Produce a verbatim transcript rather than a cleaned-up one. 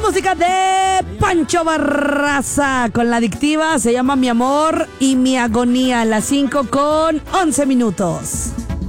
música de Pancho Barraza con La Adictiva. Se llama Mi Amor y Mi Agonía. Las cinco con once minutos.